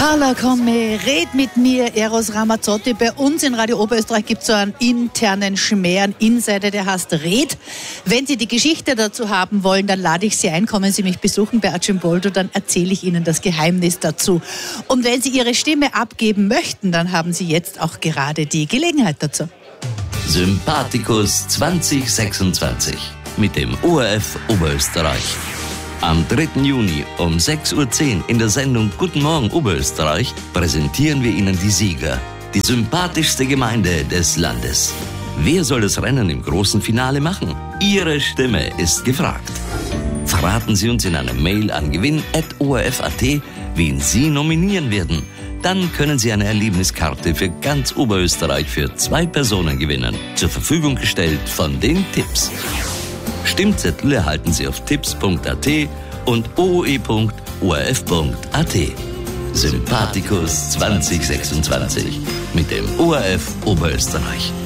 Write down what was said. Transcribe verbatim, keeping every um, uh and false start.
Parla, komme, red mit mir, Eros Ramazzotti. Bei uns in Radio Oberösterreich gibt es so einen internen Schmäh, einen Insider, der heißt Red. Wenn Sie die Geschichte dazu haben wollen, dann lade ich Sie ein, kommen Sie mich besuchen bei Archimboldo, dann erzähle ich Ihnen das Geheimnis dazu. Und wenn Sie Ihre Stimme abgeben möchten, dann haben Sie jetzt auch gerade die Gelegenheit dazu. Sympathikus zwanzig sechsundzwanzig mit dem O R F Oberösterreich. Am dritten Juni um sechs Uhr zehn in der Sendung Guten Morgen Oberösterreich präsentieren wir Ihnen die Sieger, die sympathischste Gemeinde des Landes. Wer soll das Rennen im großen Finale machen? Ihre Stimme ist gefragt. Verraten Sie uns in einer Mail an gewinn at o r f punkt a t, wen Sie nominieren werden. Dann können Sie eine Erlebniskarte für ganz Oberösterreich für zwei Personen gewinnen. Zur Verfügung gestellt von den Tipps. Stimmzettel erhalten Sie auf tipps punkt a t und o o e punkt o r f punkt a t. Sympathikus zwanzig sechsundzwanzig mit dem O R F Oberösterreich.